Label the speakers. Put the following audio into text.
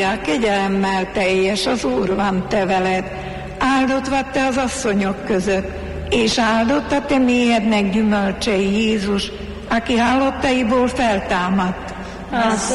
Speaker 1: Kegyelemmel teljes, az Úr van te veled, áldott vagy te az asszonyok között, és áldott a te méhednek gyümölcse, Jézus, aki halottaiból feltámadt.